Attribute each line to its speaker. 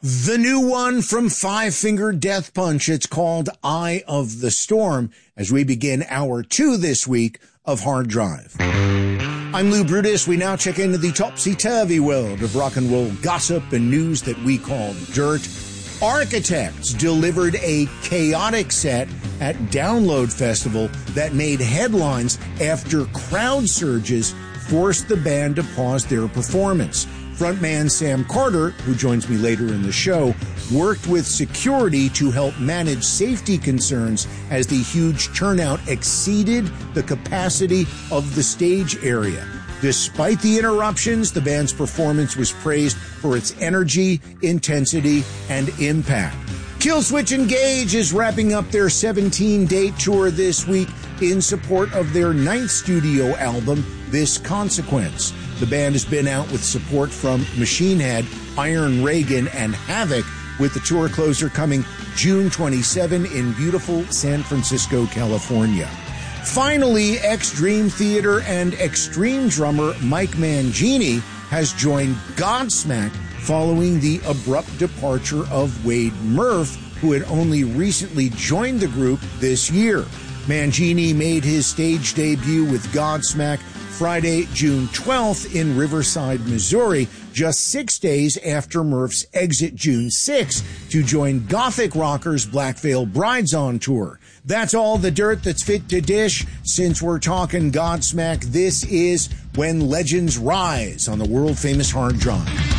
Speaker 1: The new one from Five Finger Death Punch. It's called Eye of the Storm as we begin hour 2 this week of Hard Drive. I'm Lou Brutus. We now check into the topsy-turvy world of rock and roll gossip and news that we call dirt. Architects delivered a chaotic set at Download Festival that made headlines after crowd surges forced the band to pause their performance. Frontman Sam Carter, who joins me later in the show, worked with security to help manage safety concerns as the huge turnout exceeded the capacity of the stage area. Despite the interruptions, the band's performance was praised for its energy, intensity, and impact. Killswitch Engage is wrapping up their 17-date tour this week in support of their 9th studio album, This Consequence. The band has been out with support from Machine Head, Iron Reagan, and Havoc, with the tour closer coming June 27 in beautiful San Francisco, California. Finally, ex-Dream Theater and Extreme drummer Mike Mangini has joined Godsmack following the abrupt departure of Wade Murph, who had only recently joined the group this year. Mangini made his stage debut with Godsmack Friday, June 12th in Riverside, Missouri, just 6 days after Murph's exit June 6th to join Gothic rockers Black Veil Brides on tour. That's all the dirt that's fit to dish. Since we're talking Godsmack, this is When Legends Rise on the world-famous Hard Drive.